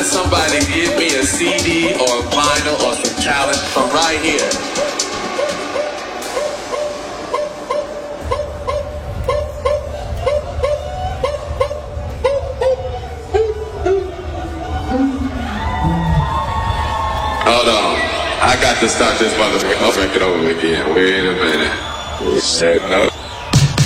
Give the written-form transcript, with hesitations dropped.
let somebody give me a CD or a vinyl or some talent from right here. Hold on. I got to start this motherfucker over again. Wait a minute. Set up.